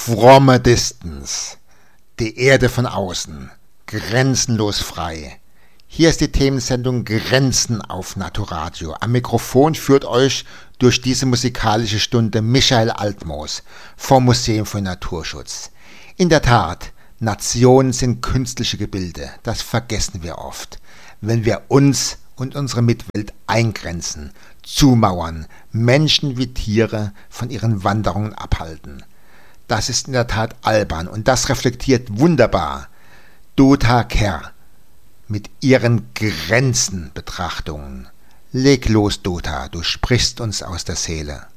From a distance. Die Erde von außen. Grenzenlos frei. Hier ist die Themensendung Grenzen auf Naturadio. Am Mikrofon führt euch durch diese musikalische Stunde Michael Altmoos vom Museum für Naturschutz. In der Tat, Nationen sind künstliche Gebilde. Das vergessen wir oft, wenn wir uns und unsere Mitwelt eingrenzen, zumauern, Menschen wie Tiere von ihren Wanderungen abhalten. Das ist in der Tat albern und das reflektiert wunderbar Dota Kerr mit ihren Grenzenbetrachtungen. Leg los, Dota, du sprichst uns aus der Seele.